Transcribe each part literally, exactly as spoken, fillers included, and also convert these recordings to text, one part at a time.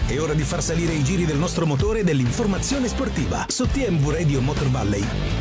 È ora di far salire i giri del nostro motore e dell'informazione sportiva su T M V Radio Motor Valley.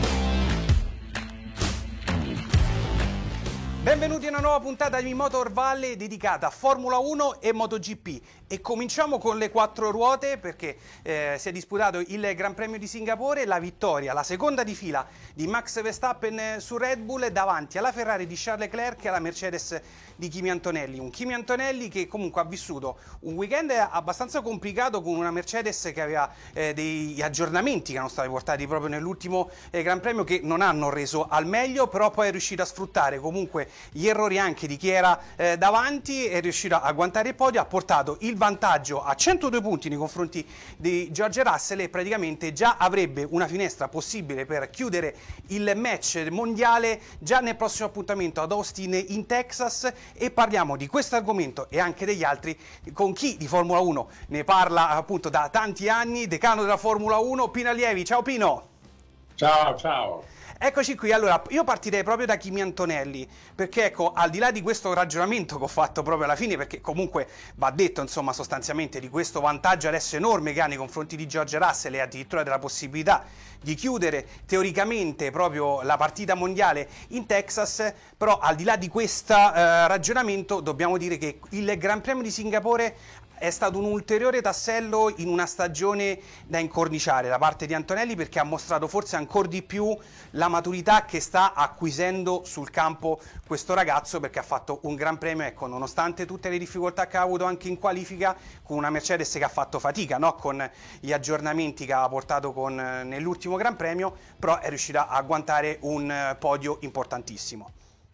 Benvenuti a una nuova puntata di Motor Valley dedicata a Formula uno e MotoGP. E cominciamo con le quattro ruote perché eh, si è disputato il Gran Premio di Singapore, la vittoria, la seconda di fila di Max Verstappen su Red Bull davanti alla Ferrari di Charles Leclerc e alla Mercedes di Kimi Antonelli. Un Kimi Antonelli che comunque ha vissuto un weekend abbastanza complicato con una Mercedes che aveva eh, degli aggiornamenti che erano stati portati proprio nell'ultimo eh, Gran Premio che non hanno reso al meglio, però poi è riuscito a sfruttare comunque gli errori anche di chi era eh, davanti, è riuscito a agguantare il podio, ha portato il vantaggio a centodue punti nei confronti di George Russell e praticamente già avrebbe una finestra possibile per chiudere il match mondiale già nel prossimo appuntamento ad Austin in Texas. E parliamo di questo argomento e anche degli altri con chi di Formula uno ne parla appunto da tanti anni, decano della Formula uno, Pino Allievi. Ciao Pino! Ciao, ciao! Eccoci qui, allora io partirei proprio da Kimi Antonelli, perché ecco, al di là di questo ragionamento che ho fatto proprio alla fine, perché comunque va detto insomma sostanzialmente di questo vantaggio adesso enorme che ha nei confronti di George Russell e addirittura della possibilità di chiudere teoricamente proprio la partita mondiale in Texas, però al di là di questo eh, ragionamento dobbiamo dire che il Gran Premio di Singapore è stato un ulteriore tassello in una stagione da incorniciare da parte di Antonelli, perché ha mostrato forse ancora di più la maturità che sta acquisendo sul campo questo ragazzo, perché ha fatto un gran premio, ecco, nonostante tutte le difficoltà che ha avuto anche in qualifica, con una Mercedes che ha fatto fatica, no? Con gli aggiornamenti che ha portato con, nell'ultimo Gran Premio, però è riuscita a agguantare un podio importantissimo.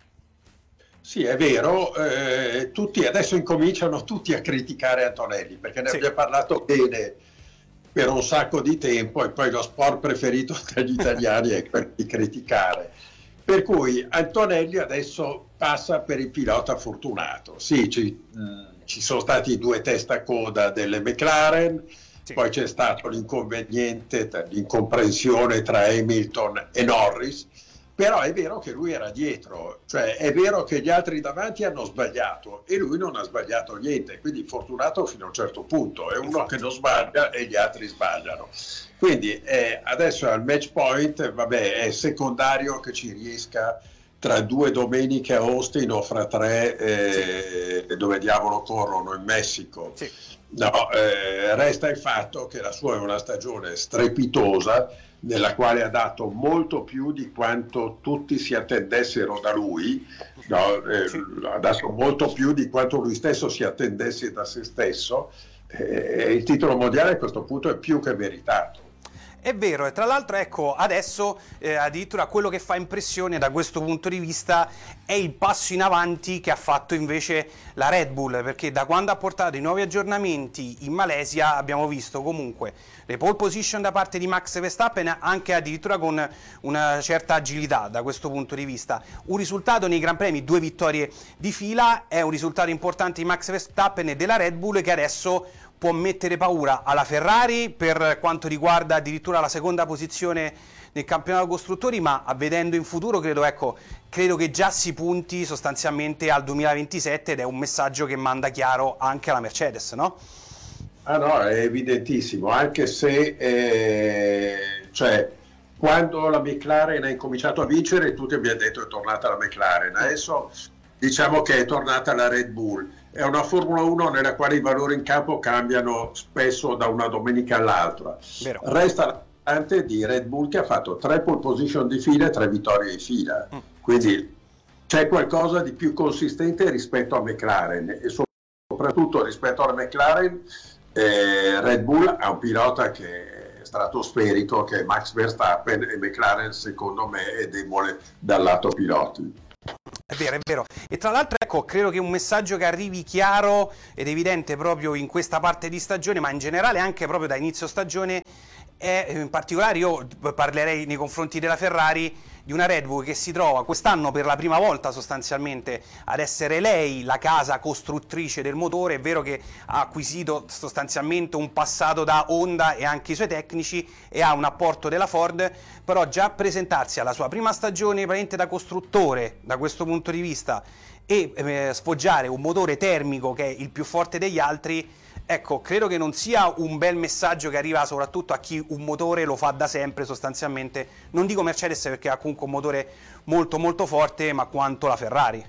Sì, è vero, eh, tutti adesso incominciano tutti a criticare Antonelli, perché ne sì. abbiamo parlato bene per un sacco di tempo e poi lo sport preferito dagli italiani è quello di criticare. Per cui Antonelli adesso passa per il pilota fortunato. Sì, ci, mh, ci sono stati due testacoda delle McLaren, sì. Poi c'è stato l'inconveniente, l'incomprensione tra Hamilton e Norris, però è vero che lui era dietro, cioè è vero che gli altri davanti hanno sbagliato e lui non ha sbagliato niente, quindi fortunato fino a un certo punto, è uno Infatti. che non sbaglia e gli altri sbagliano. Quindi eh, adesso al match point, vabbè, è secondario che ci riesca tra due domeniche a Austin o fra tre eh, sì. dove diavolo corrono in Messico. Sì. No, eh, resta il fatto che la sua è una stagione strepitosa, nella quale ha dato molto più di quanto tutti si attendessero da lui, no, eh, sì. ha dato molto più di quanto lui stesso si attendesse da se stesso, e eh, il titolo mondiale a questo punto è più che meritato. È vero, e tra l'altro ecco adesso eh, addirittura quello che fa impressione da questo punto di vista è il passo in avanti che ha fatto invece la Red Bull, perché da quando ha portato i nuovi aggiornamenti in Malesia abbiamo visto comunque le pole position da parte di Max Verstappen, anche addirittura con una certa agilità da questo punto di vista. Un risultato nei Gran Premi, due vittorie di fila, è un risultato importante di Max Verstappen e della Red Bull che adesso può mettere paura alla Ferrari per quanto riguarda addirittura la seconda posizione nel campionato costruttori, ma vedendo in futuro credo, ecco, credo che già si punti sostanzialmente al duemilaventisette ed è un messaggio che manda chiaro anche alla Mercedes, no? Ah no, è evidentissimo, anche se eh, cioè, quando la McLaren ha incominciato a vincere tutti abbiamo detto è tornata la McLaren, adesso diciamo che è tornata la Red Bull. È una Formula uno nella quale i valori in campo cambiano spesso da una domenica all'altra. Vero. Resta l'importante di Red Bull che ha fatto tre pole position di fila e tre vittorie di fila, mm. quindi c'è qualcosa di più consistente rispetto a McLaren e soprattutto rispetto alla McLaren eh, Red Bull ha un pilota che è stratosferico, che è Max Verstappen, e McLaren secondo me è debole dal lato piloti. È vero, è vero. E tra l'altro, ecco, credo che un messaggio che arrivi chiaro ed evidente proprio in questa parte di stagione, ma in generale anche proprio da inizio stagione, è in particolare io parlerei nei confronti della Ferrari di una Red Bull che si trova quest'anno per la prima volta sostanzialmente ad essere lei la casa costruttrice del motore. È vero che ha acquisito sostanzialmente un passato da Honda e anche i suoi tecnici e ha un apporto della Ford, però già presentarsi alla sua prima stagione praticamente da costruttore da questo punto di vista e eh, sfoggiare un motore termico che è il più forte degli altri Ecco, credo che non sia un bel messaggio che arriva soprattutto a chi un motore lo fa da sempre sostanzialmente, non dico Mercedes perché ha comunque un motore molto molto forte, ma quanto la Ferrari.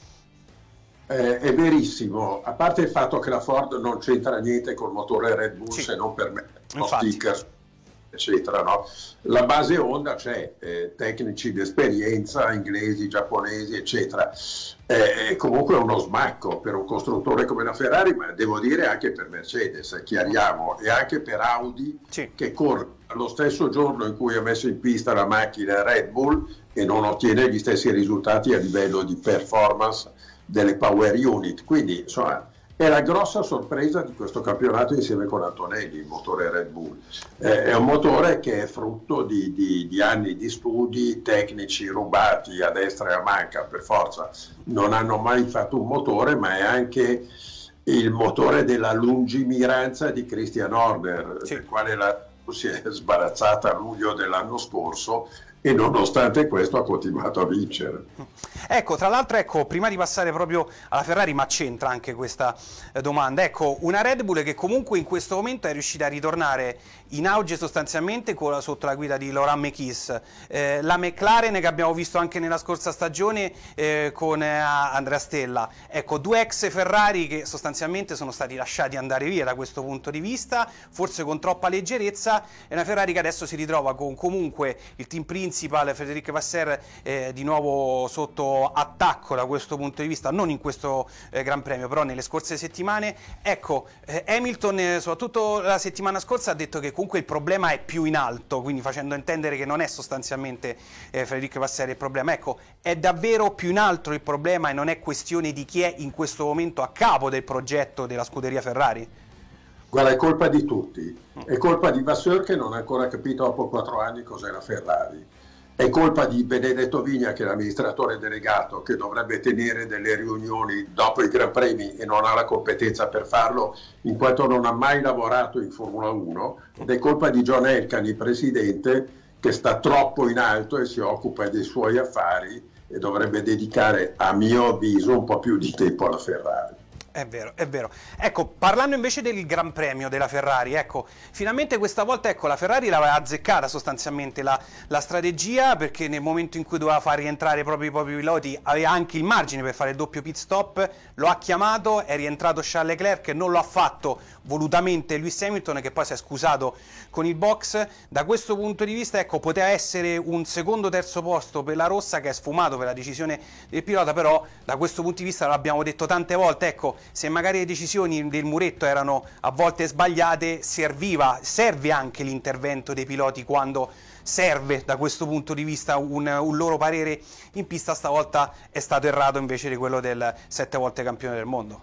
Eh, è verissimo, a parte il fatto che la Ford non c'entra niente col motore Red Bull, sì, se non per me, no infatti. stickers, eccetera, no? La base Honda c'è, eh, tecnici di esperienza, inglesi, giapponesi, eccetera. Eh, è comunque uno smacco per un costruttore come la Ferrari, ma devo dire anche per Mercedes, chiariamo, e anche per Audi, sì, che corre lo stesso giorno in cui ha messo in pista la macchina Red Bull e non ottiene gli stessi risultati a livello di performance delle power unit. Quindi insomma è la grossa sorpresa di questo campionato insieme con Antonelli, il motore Red Bull. Eh, è un motore che è frutto di, di, di anni di studi tecnici rubati a destra e a manca, per forza non hanno mai fatto un motore, ma è anche il motore della lungimiranza di Christian Horner, sì, del quale la si è sbarazzata a luglio dell'anno scorso e nonostante questo ha continuato a vincere. Ecco, tra l'altro, ecco, prima di passare proprio alla Ferrari, ma c'entra anche questa eh, domanda, ecco, una Red Bull che comunque in questo momento è riuscita a ritornare in auge sostanzialmente con la, sotto la guida di Laurent Mekies, eh, la McLaren che abbiamo visto anche nella scorsa stagione eh, con eh, Andrea Stella, ecco, due ex Ferrari che sostanzialmente sono stati lasciati andare via da questo punto di vista, forse con troppa leggerezza, e una Ferrari che adesso si ritrova con comunque il team principal Frédéric Vasseur eh, di nuovo sotto attacco da questo punto di vista, non in questo eh, Gran Premio, però nelle scorse settimane. Ecco, eh, Hamilton eh, soprattutto la settimana scorsa ha detto che comunque il problema è più in alto, quindi facendo intendere che non è sostanzialmente eh, Frédéric Vasseur il problema. Ecco, è davvero più in alto il problema e non è questione di chi è in questo momento a capo del progetto della scuderia Ferrari? Guarda, è colpa di tutti, è colpa di Vasseur che non ha ancora capito dopo quattro anni cos'è la Ferrari. È colpa di Benedetto Vigna, che è l'amministratore delegato, che dovrebbe tenere delle riunioni dopo i Gran Premi e non ha la competenza per farlo, in quanto non ha mai lavorato in Formula uno. Ed è colpa di John Elkann, il presidente, che sta troppo in alto e si occupa dei suoi affari e dovrebbe dedicare, a mio avviso, un po' più di tempo alla Ferrari. È vero, è vero. Ecco, parlando invece del Gran Premio della Ferrari, ecco, finalmente questa volta, ecco, la Ferrari l'aveva azzeccata sostanzialmente la, la strategia, perché nel momento in cui doveva far rientrare proprio i propri piloti aveva anche il margine per fare il doppio pit stop, lo ha chiamato, è rientrato Charles Leclerc, non lo ha fatto volutamente Lewis Hamilton, che poi si è scusato con il box. Da questo punto di vista, ecco, poteva essere un secondo terzo posto per la rossa, che è sfumato per la decisione del pilota, però da questo punto di vista l'abbiamo detto tante volte, ecco, se magari le decisioni del muretto erano a volte sbagliate, serviva, serve anche l'intervento dei piloti quando serve da questo punto di vista un, un loro parere in pista. Stavolta è stato errato invece di quello del sette volte campione del mondo.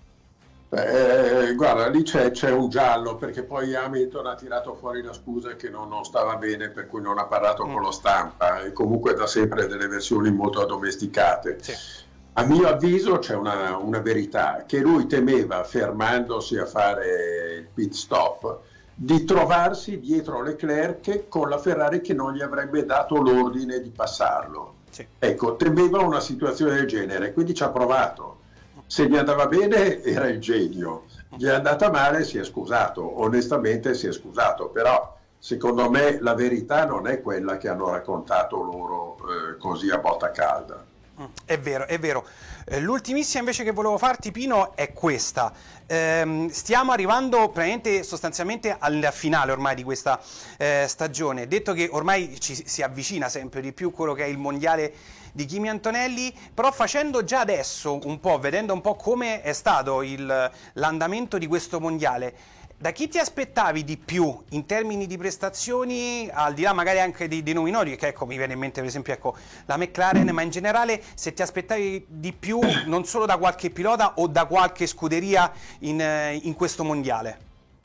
Eh, guarda, lì c'è, c'è un giallo, perché poi Hamilton ha tirato fuori la scusa che non, non stava bene, per cui non ha parlato mm. con lo stampa, e comunque da sempre delle versioni molto addomesticate. Sì. A mio avviso c'è una, una verità, che lui temeva, fermandosi a fare il pit stop, di trovarsi dietro Leclerc con la Ferrari che non gli avrebbe dato l'ordine di passarlo. Sì. Ecco, temeva una situazione del genere, quindi ci ha provato. Se gli andava bene era il genio, gli è andata male, si è scusato, onestamente si è scusato, però secondo me la verità non è quella che hanno raccontato loro eh, così a botta calda. È vero, è vero. Eh, l'ultimissima invece che volevo farti, Pino, è questa. Ehm, stiamo arrivando praticamente sostanzialmente al finale ormai di questa eh, stagione. Detto che ormai ci si avvicina sempre di più quello che è il mondiale di Kimi Antonelli, però facendo già adesso un po', vedendo un po' come è stato il, l'andamento di questo mondiale, da chi ti aspettavi di più in termini di prestazioni, al di là magari anche dei, dei nomi minori, che ecco mi viene in mente per esempio ecco, la McLaren, ma in generale se ti aspettavi di più non solo da qualche pilota o da qualche scuderia in, in questo mondiale?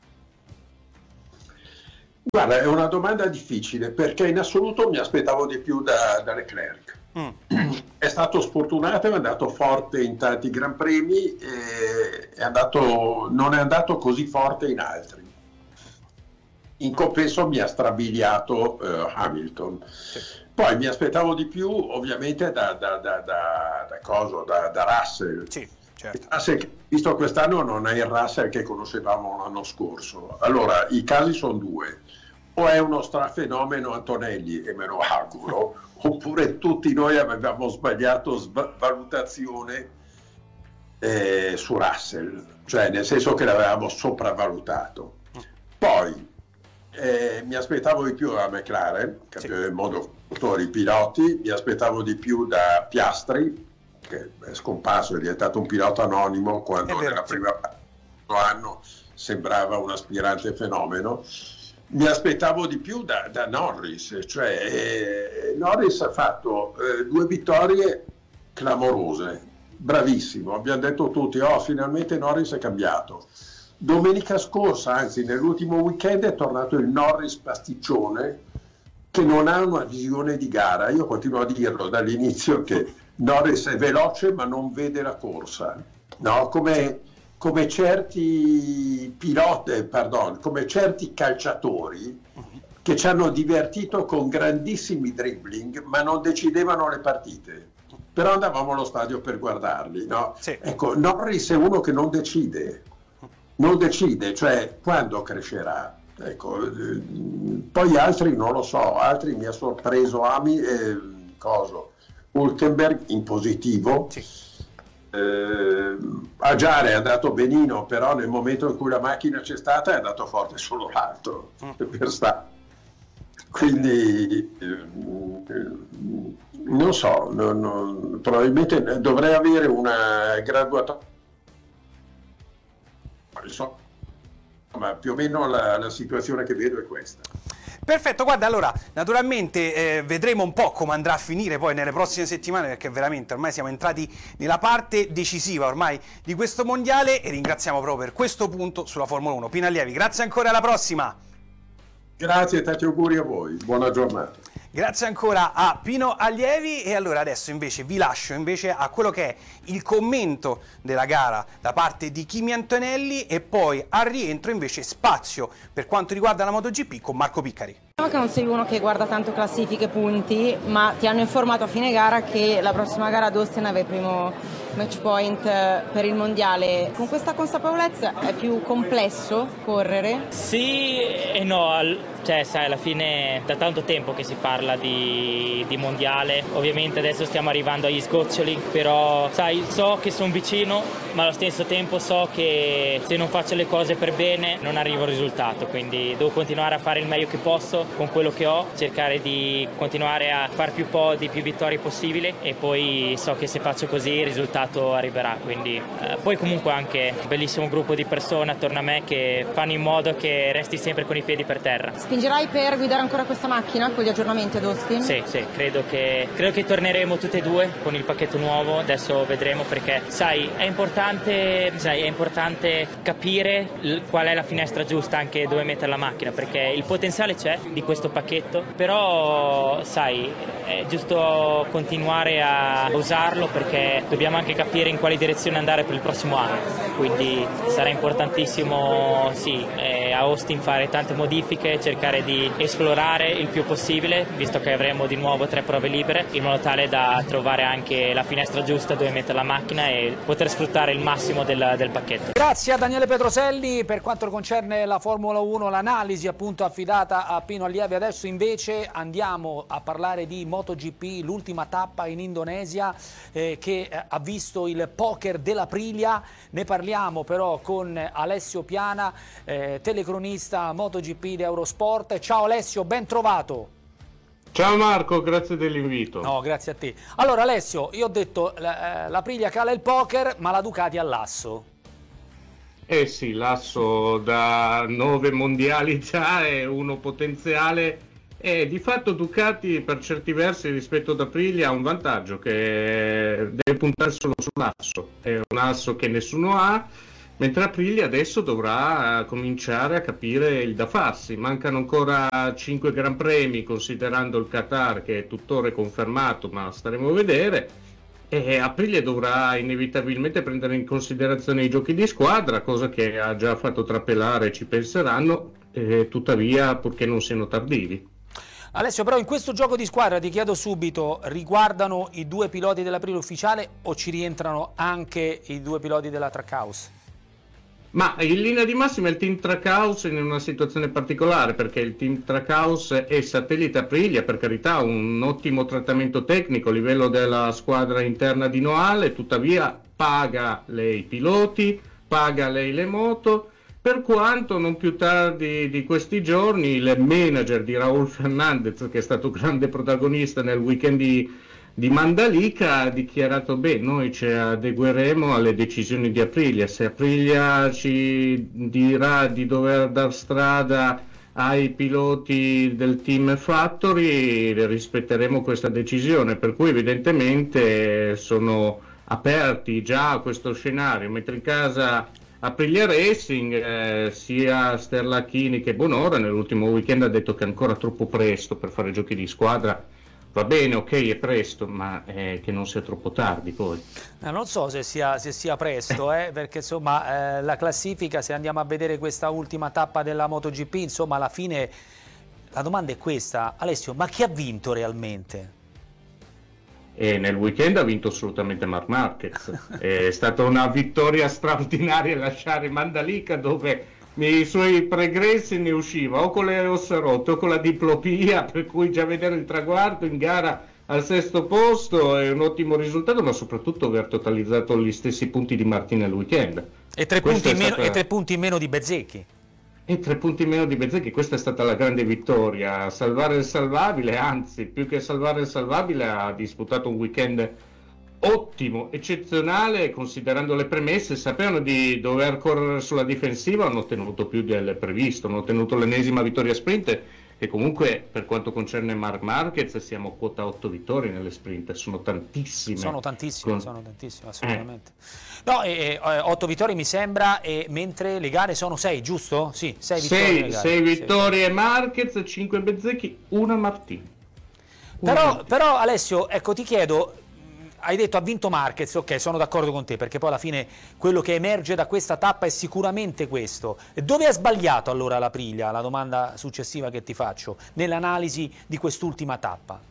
Guarda, è una domanda difficile, perché in assoluto mi aspettavo di più da, da Leclerc. Mm. È stato sfortunato, è andato forte in tanti Gran Premi e è andato, non è andato così forte in altri. In compenso mi ha strabiliato eh, Hamilton. Sì. Poi mi aspettavo di più ovviamente da, da, da, da, da, coso, da, da Russell. Sì. certo. Russell che visto quest'anno non è il Russell che conoscevamo l'anno scorso. Allora, i casi sono due. O è uno strafenomeno Antonelli, e me lo auguro, oppure tutti noi avevamo sbagliato sv- valutazione eh, su Russell, cioè nel senso che l'avevamo sopravvalutato. Poi eh, mi aspettavo di più da McLaren, campione del mondo i piloti, mi aspettavo di più da Piastri, che è scomparso, è diventato un pilota anonimo quando vero, nella sì. prima anno sembrava un aspirante fenomeno. Mi aspettavo di più da, da Norris, cioè eh, Norris ha fatto eh, due vittorie clamorose, bravissimo, abbiamo detto tutti, oh finalmente Norris è cambiato. Domenica scorsa, anzi nell'ultimo weekend, è tornato il Norris pasticcione che non ha una visione di gara. Io continuo a dirlo dall'inizio che Norris è veloce ma non vede la corsa, no? Come, come certi piloti, pardon, come certi calciatori che ci hanno divertito con grandissimi dribbling ma non decidevano le partite, però andavamo allo stadio per guardarli, no? Sì. Ecco, Norris è uno che non decide, non decide, cioè quando crescerà. Ecco, eh, poi altri non lo so, altri mi ha sorpreso Ami e coso, Hülkenberg in positivo. Sì. Eh, Agiare è andato benino, però nel momento in cui la macchina c'è stata è andato forte solo l'altro, Mm. Verstappen. Quindi eh, non so, non- non- probabilmente dovrei avere una graduatoria, ma più o meno la, la situazione che vedo è questa. Perfetto, guarda, allora, naturalmente eh, vedremo un po' come andrà a finire poi nelle prossime settimane, perché veramente ormai siamo entrati nella parte decisiva ormai di questo mondiale e ringraziamo proprio per questo punto sulla Formula uno. Pino Allievi, grazie ancora, alla prossima! Grazie e tanti auguri a voi, buona giornata. Grazie ancora a Pino Allievi e allora adesso invece vi lascio invece a quello che è il commento della gara da parte di Kimi Antonelli e poi al rientro invece spazio per quanto riguarda la MotoGP con Marco Piccari. Diciamo che non sei uno che guarda tanto classifiche punti, ma ti hanno informato a fine gara che la prossima gara ad Austin aveva il primo match point per il mondiale. Con questa consapevolezza è più complesso correre? Sì e no, al- cioè sai, alla fine da tanto tempo che si parla di, di mondiale, ovviamente adesso stiamo arrivando agli sgoccioli, però sai, so che sono vicino, ma allo stesso tempo so che se non faccio le cose per bene non arrivo al risultato, quindi devo continuare a fare il meglio che posso con quello che ho, cercare di continuare a fare più podi, più vittorie possibili e poi so che se faccio così il risultato arriverà, quindi eh, poi comunque anche un bellissimo gruppo di persone attorno a me che fanno in modo che resti sempre con i piedi per terra. Spingerai per guidare ancora questa macchina con gli aggiornamenti ad Austin? Sì, sì, credo che, credo che torneremo tutte e due con il pacchetto nuovo, adesso vedremo perché, sai, è importante, sai, è importante capire l- qual è la finestra giusta anche dove mettere la macchina, perché il potenziale c'è di questo pacchetto, però, sai, è giusto continuare a usarlo perché dobbiamo anche capire in quale direzione andare per il prossimo anno, quindi sarà importantissimo, sì, eh, a Austin fare tante modifiche, cercare di esplorare il più possibile, visto che avremo di nuovo tre prove libere, in modo tale da trovare anche la finestra giusta dove mettere la macchina e poter sfruttare il massimo del, del pacchetto. Grazie a Daniele Petroselli per quanto concerne la Formula uno, l'analisi appunto affidata a Pino Allievi. Adesso invece andiamo a parlare di MotoGP, l'ultima tappa in Indonesia eh, che eh, ha visto il poker dell'Aprilia. Ne parliamo però con Alessio Piana, eh, telecronista MotoGP di Eurosport. Ciao Alessio, ben trovato. Ciao Marco, grazie dell'invito. No, grazie a te. Allora Alessio, io ho detto la, eh, l'Aprilia cala il poker, ma la Ducati ha l'asso. Eh sì, l'asso da nove mondiali già è uno potenziale e di fatto Ducati per certi versi rispetto ad Aprilia ha un vantaggio che deve puntare solo sull'asso, è un asso che nessuno ha, mentre Aprilia adesso dovrà cominciare a capire il da farsi. Mancano ancora cinque Gran Premi considerando il Qatar che è tuttora confermato, ma staremo a vedere. E Aprilia dovrà inevitabilmente prendere in considerazione i giochi di squadra, cosa che ha già fatto trapelare, ci penseranno, eh, tuttavia purché non siano tardivi. Alessio, però in questo gioco di squadra ti chiedo subito, riguardano i due piloti dell'Aprilia ufficiale o ci rientrano anche i due piloti della Trackhouse? Ma in linea di massima il team Trackhouse è in una situazione particolare, perché il team Trackhouse è satellite Aprilia, per carità, un ottimo trattamento tecnico a livello della squadra interna di Noale, tuttavia paga lei i piloti, paga lei le moto, per quanto non più tardi di questi giorni il manager di Raúl Fernández, che è stato grande protagonista nel weekend di di Mandalika, ha dichiarato: beh, noi ci adegueremo alle decisioni di Aprilia, se Aprilia ci dirà di dover dar strada ai piloti del team Factory, rispetteremo questa decisione, per cui evidentemente sono aperti già a questo scenario, mentre in casa Aprilia Racing eh, sia Sterlachini che Bonora nell'ultimo weekend ha detto che è ancora troppo presto per fare giochi di squadra. Va bene, ok, è presto, ma eh, che non sia troppo tardi poi. Eh, non so se sia, se sia presto, eh, perché insomma eh, la classifica, se andiamo a vedere questa ultima tappa della MotoGP, insomma alla fine la domanda è questa, Alessio, ma chi ha vinto realmente? E nel weekend ha vinto assolutamente Marc Marquez, è stata una vittoria straordinaria lasciare Mandalika, dove nei suoi pregressi ne usciva o con le ossa rotte o con la diplopia, per cui già vedere il traguardo in gara al sesto posto è un ottimo risultato, ma soprattutto aver totalizzato gli stessi punti di Martin nel weekend. E tre, punti in, meno, stata... e tre punti in meno di Bezzecchi. E tre punti in meno di Bezzecchi, questa è stata la grande vittoria, salvare il salvabile, anzi più che salvare il salvabile ha disputato un weekend ottimo, eccezionale, considerando le premesse. Sapevano di dover correre sulla difensiva, hanno ottenuto più del previsto, hanno ottenuto l'ennesima vittoria sprint, e comunque per quanto concerne Marc Marquez siamo quota otto vittorie nelle sprint, sono tantissime. Sono tantissime, Con... sono tantissime, assolutamente. Eh. No, e, e, otto vittorie mi sembra, e mentre le gare sono sei, giusto? Sì, sei vittorie. sei vittorie sei. Marquez, cinque Bezzecchi, una Martin. Una però, Martin. però Alessio, ecco, ti chiedo, hai detto ha vinto Marquez, ok, sono d'accordo con te, perché poi alla fine quello che emerge da questa tappa è sicuramente questo. Dove ha sbagliato allora l'Aprilia? La domanda successiva che ti faccio, nell'analisi di quest'ultima tappa.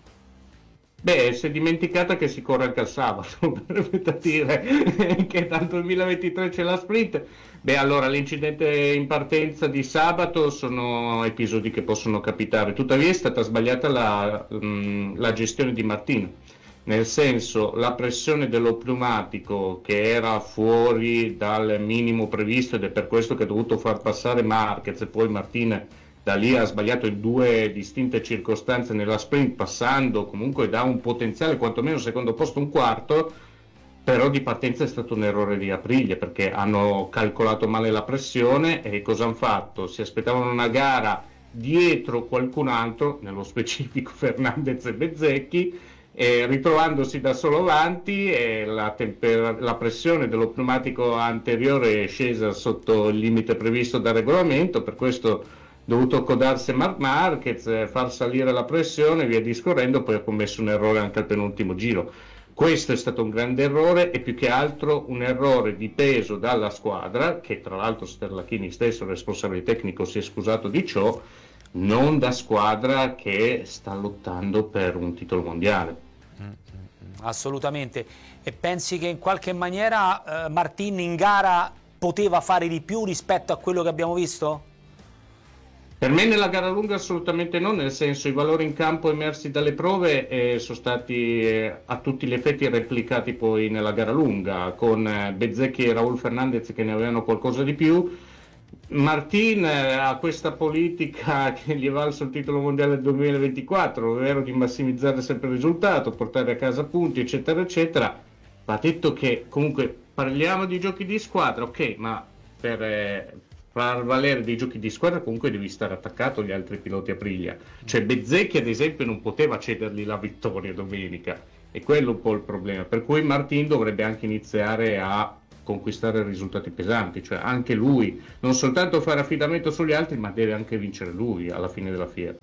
Beh, si è dimenticata che si corre anche al sabato, per dire che dal duemilaventitré c'è la sprint. Beh, allora l'incidente in partenza di sabato sono episodi che possono capitare, tuttavia è stata sbagliata la, mh, la gestione di Martin. Nel senso, la pressione dello pneumatico che era fuori dal minimo previsto, ed è per questo che ha dovuto far passare Marquez, e poi Martin da lì ha sbagliato in due distinte circostanze nella sprint, passando comunque da un potenziale quantomeno secondo posto un quarto, però di partenza è stato un errore di Aprilia, perché hanno calcolato male la pressione. E cosa hanno fatto? Si aspettavano una gara dietro qualcun altro, nello specifico Fernández e Bezzecchi, e ritrovandosi da solo avanti, e la, temper- la pressione dello pneumatico anteriore è scesa sotto il limite previsto dal regolamento, per questo ha dovuto codarsi Marc Marquez, far salire la pressione, via discorrendo, poi ha commesso un errore anche al penultimo giro. Questo è stato un grande errore, e più che altro un errore di peso dalla squadra, che tra l'altro Sterlachini stesso, responsabile tecnico, si è scusato di ciò, non da squadra che sta lottando per un titolo mondiale. Assolutamente. E pensi che in qualche maniera eh, Martin in gara poteva fare di più rispetto a quello che abbiamo visto? Per me nella gara lunga assolutamente no, nel senso, i valori in campo emersi dalle prove eh, sono stati eh, a tutti gli effetti replicati poi nella gara lunga, con eh, Bezzecchi e Raúl Fernández che ne avevano qualcosa di più. Martin eh, ha questa politica che gli è valso il titolo mondiale del duemilaventiquattro, ovvero di massimizzare sempre il risultato, portare a casa punti, eccetera eccetera. Va detto che comunque parliamo di giochi di squadra, ok, ma per eh, far valere dei giochi di squadra comunque devi stare attaccato agli altri piloti Aprilia. Cioè Bezzecchi ad esempio non poteva cedergli la vittoria domenica, e quello è un po' il problema, per cui Martin dovrebbe anche iniziare a conquistare risultati pesanti, cioè anche lui non soltanto fare affidamento sugli altri, ma deve anche vincere lui alla fine della fiera.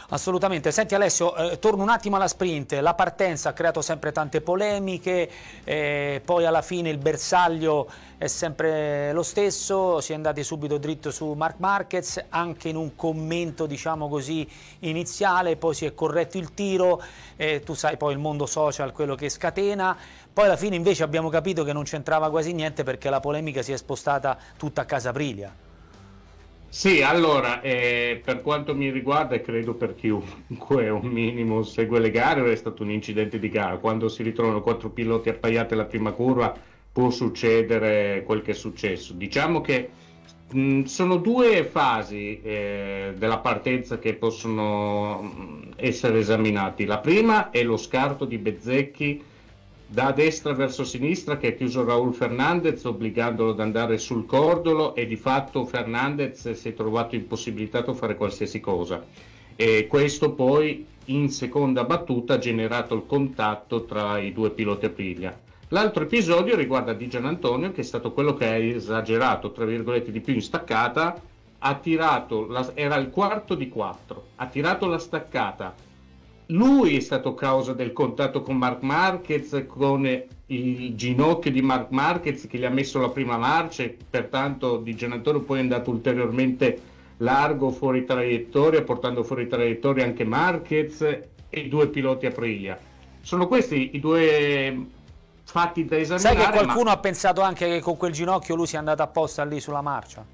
Assolutamente. Senti Alessio, eh, torno un attimo alla sprint. La partenza ha creato sempre tante polemiche, eh, poi alla fine il bersaglio è sempre lo stesso, si è andati subito dritto su Marc Marquez, anche in un commento diciamo così iniziale, poi si è corretto il tiro, eh, tu sai poi il mondo social quello che scatena, poi alla fine invece abbiamo capito che non c'entrava quasi niente perché la polemica si è spostata tutta a casa Aprilia. Sì, allora, eh, per quanto mi riguarda, e credo per chiunque un minimo segue le gare, è stato un incidente di gara. Quando si ritrovano quattro piloti appaiati alla prima curva può succedere quel che è successo. Diciamo che mh, sono due fasi eh, della partenza che possono mh, essere esaminati. La prima è lo scarto di Bezzecchi da destra verso sinistra, che ha chiuso Raul Fernandez obbligandolo ad andare sul cordolo, e di fatto Fernandez si è trovato impossibilitato a fare qualsiasi cosa, e questo poi in seconda battuta ha generato il contatto tra i due piloti Aprilia. L'altro episodio riguarda Di Giannantonio, che è stato quello che ha esagerato tra virgolette di più in staccata, ha tirato la, era il quarto di quattro, ha tirato la staccata. Lui è stato causa del contatto con Marc Marquez, con il ginocchio di Marc Marquez che gli ha messo la prima marcia, e pertanto Di Giannantonio poi è andato ulteriormente largo fuori traiettoria, portando fuori traiettoria anche Marquez e i due piloti Aprilia. Sono questi i due fatti da esaminare. Sai che qualcuno ma... ha pensato anche che con quel ginocchio lui sia andato apposta lì sulla marcia?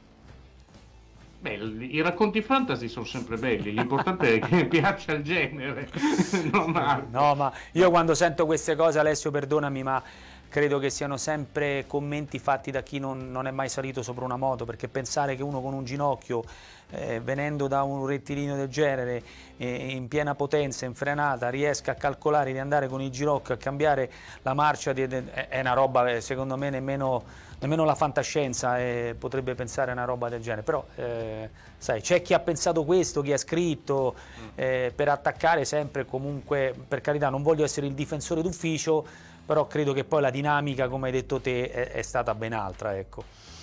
Beh, i racconti fantasy sono sempre belli, l'importante è che piaccia il genere. No, ma... no, ma io quando sento queste cose, Alessio, perdonami, ma credo che siano sempre commenti fatti da chi non, non è mai salito sopra una moto, perché pensare che uno con un ginocchio, eh, venendo da un rettilineo del genere, eh, in piena potenza, in frenata, riesca a calcolare di andare con il ginocchio a cambiare la marcia, di, di, è una roba, secondo me, nemmeno, nemmeno la fantascienza eh, potrebbe pensare a una roba del genere. Però, eh, sai, c'è chi ha pensato questo, chi ha scritto, eh, per attaccare sempre, comunque, per carità, non voglio essere il difensore d'ufficio, però credo che poi la dinamica, come hai detto te, è, è stata ben altra, ecco.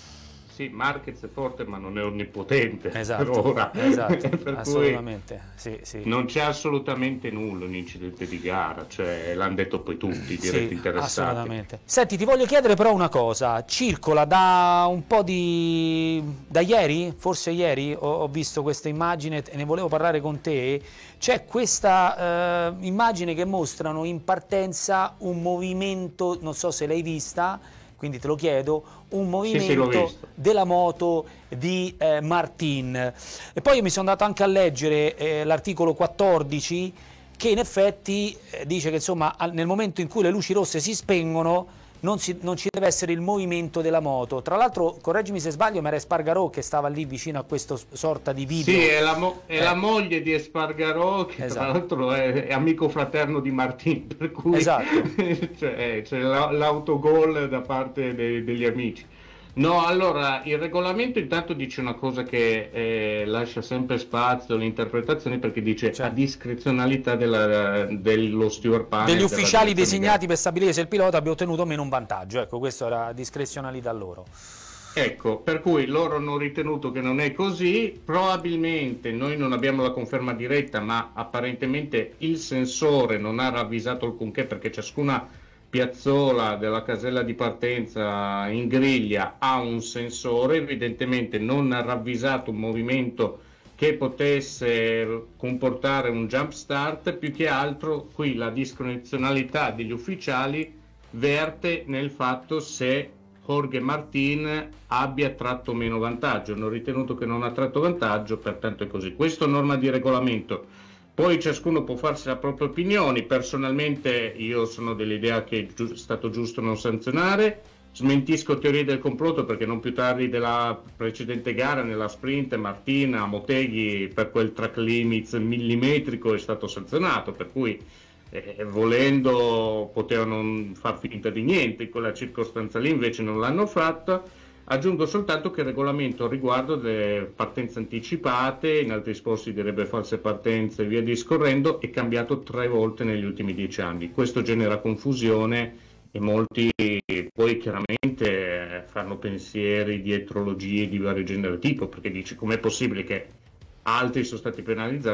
Sì, Marquez è forte ma non è onnipotente, esatto, per ora. Esatto, per assolutamente, sì, sì. Non c'è assolutamente nulla un incidente di gara, cioè l'hanno detto poi tutti, diretti sì, interessati. Assolutamente. Senti, ti voglio chiedere però una cosa, circola da un po' di... da ieri, forse ieri, ho, ho visto questa immagine e ne volevo parlare con te, c'è questa eh, immagine che mostrano in partenza un movimento, non so se l'hai vista, quindi te lo chiedo, un movimento sì, sì, della moto di eh, Martin. E poi io mi sono andato anche a leggere eh, l'articolo quattordici, che in effetti eh, dice che insomma al, nel momento in cui le luci rosse si spengono non, si, non ci deve essere il movimento della moto. Tra l'altro, correggimi se sbaglio, ma era Espargarò che stava lì vicino a questo sorta di video. Sì, è la, mo- è eh. la moglie di Espargarò, che esatto. tra l'altro è, è amico fraterno di Martin, per cui esatto. c'è, c'è la, l'autogol da parte de- degli amici. No, allora, il regolamento intanto dice una cosa che eh, lascia sempre spazio all'interpretazione, perché dice certo. a discrezionalità della, dello steward panel, degli ufficiali della designati per stabilire se il pilota abbia ottenuto meno un vantaggio. Ecco, questo era discrezionalità loro. Ecco, per cui loro hanno ritenuto che non è così, probabilmente noi non abbiamo la conferma diretta, ma apparentemente il sensore non ha ravvisato alcunché, perché ciascuna piazzola della casella di partenza in griglia ha un sensore, evidentemente non ha ravvisato un movimento che potesse comportare un jump start. Più che altro qui la discrezionalità degli ufficiali verte nel fatto se Jorge Martin abbia tratto meno vantaggio. Hanno ritenuto che non ha tratto vantaggio, pertanto è così. Questo è norma di regolamento. Poi ciascuno può farsi le proprie opinioni. Personalmente io sono dell'idea che è giu- stato giusto non sanzionare. Smentisco teorie del complotto, perché non più tardi della precedente gara, nella sprint, Martin a Motegi per quel track limits millimetrico è stato sanzionato, per cui eh, volendo potevano far finta di niente in quella circostanza lì, invece non l'hanno fatto. Aggiungo soltanto che il regolamento riguardo delle partenze anticipate, in altri posti direbbe false partenze e via discorrendo, è cambiato tre volte negli ultimi dieci anni. Questo genera confusione e molti poi chiaramente fanno pensieri, dietrologie di vario genere tipo, perché dice com'è possibile che altri sono stati penalizzati